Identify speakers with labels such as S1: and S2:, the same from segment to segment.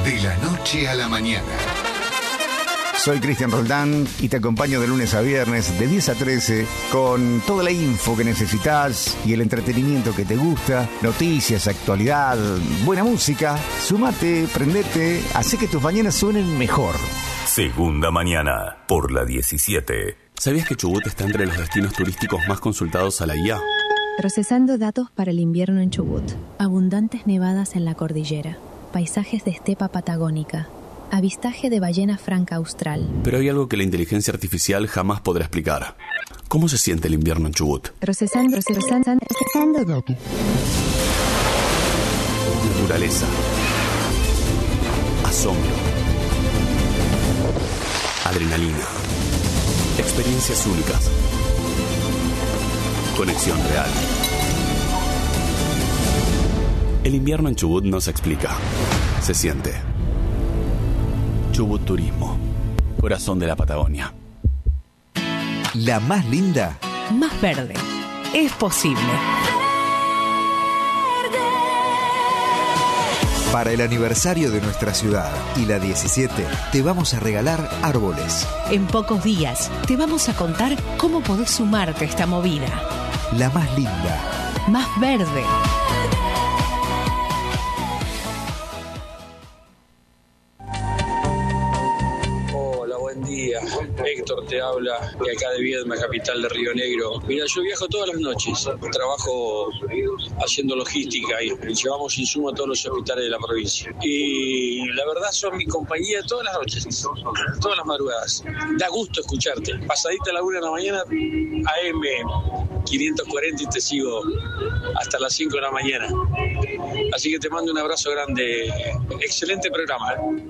S1: De la noche a la mañana.
S2: Soy Cristian Roldán y te acompaño de lunes a viernes de 10 a 13 con toda la info que necesitas y el entretenimiento que te gusta, noticias, actualidad, buena música. Sumate, prendete, hacé que tus mañanas suenen mejor.
S3: Segunda mañana, por la 17.
S4: ¿Sabías que Chubut está entre los destinos turísticos más consultados a la IA?
S5: Procesando datos para el invierno en Chubut. Abundantes nevadas en la cordillera. Paisajes de estepa patagónica. Avistaje de ballena franca austral.
S4: Pero hay algo que la inteligencia artificial jamás podrá explicar. ¿Cómo se siente el invierno en Chubut?
S5: Procesando datos.
S4: Naturaleza. Asombro. Adrenalina. Experiencias únicas. Conexión real. El invierno en Chubut no se explica. Se siente. Chubut Turismo. Corazón de la Patagonia.
S6: La más linda.
S7: Más verde. Es posible.
S6: Para el aniversario de nuestra ciudad y la 17, te vamos a regalar árboles.
S7: En pocos días te vamos a contar cómo podés sumarte a esta movida.
S6: La más linda.
S7: Más verde.
S8: Día. Héctor te habla de acá de Viedma, capital de Río Negro. Mira, yo viajo todas las noches, trabajo haciendo logística y llevamos insumos a todos los hospitales de la provincia. Y la verdad son mi compañía todas las noches, todas las madrugadas. Da gusto escucharte. Pasadita a la 1 de la mañana, AM 540 y te sigo hasta las 5 de la mañana. Así que te mando un abrazo grande. Excelente programa, ¿eh?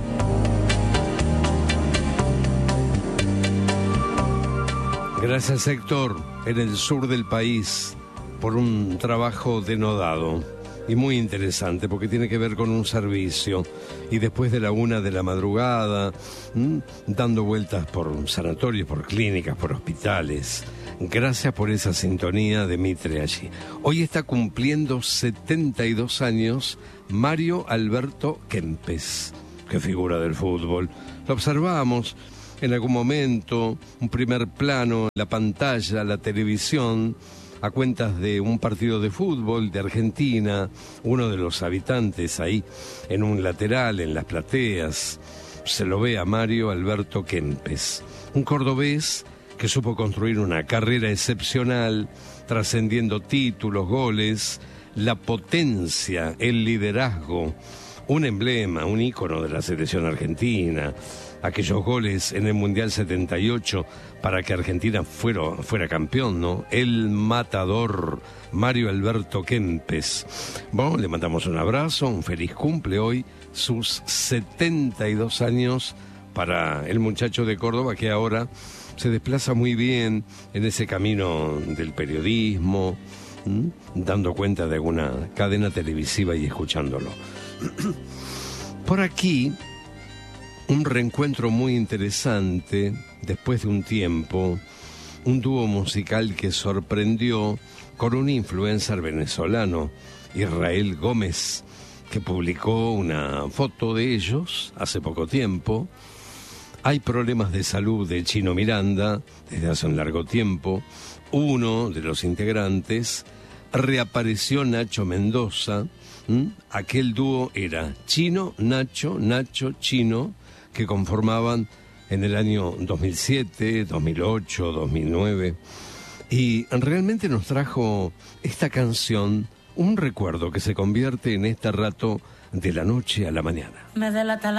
S9: Gracias, Héctor, en el sur del país, por un trabajo denodado y muy interesante, porque tiene que ver con un servicio. Y después de la 1 de la madrugada, dando vueltas por sanatorios, por clínicas, por hospitales. Gracias por esa sintonía de Mitre allí. Hoy está cumpliendo 72 años Mario Alberto Kempes, que figura del fútbol. Lo observamos en algún momento, un primer plano, la pantalla, la televisión, a cuentas de un partido de fútbol de Argentina, uno de los habitantes ahí, en un lateral, en las plateas, se lo ve a Mario Alberto Kempes, un cordobés que supo construir una carrera excepcional, trascendiendo títulos, goles, la potencia, el liderazgo, un emblema, un ícono de la selección argentina. Aquellos goles en el Mundial 78 para que Argentina fuera campeón, ¿no? El matador Mario Alberto Kempes. Bueno, le mandamos un abrazo, un feliz cumple hoy, sus 72 años para el muchacho de Córdoba que ahora se desplaza muy bien en ese camino del periodismo, dando cuenta de alguna cadena televisiva y escuchándolo. Por aquí, un reencuentro muy interesante, después de un tiempo, un dúo musical que sorprendió con un influencer venezolano, Israel Gómez, que publicó una foto de ellos hace poco tiempo. Hay problemas de salud de Chino Miranda desde hace un largo tiempo. Uno de los integrantes, reapareció Nacho Mendoza. Aquel dúo era Chino, Nacho, Nacho, Chino, que conformaban en el año 2007, 2008, 2009. Y realmente nos trajo esta canción, un recuerdo que se convierte en este rato de la noche a la mañana.
S10: Me delata la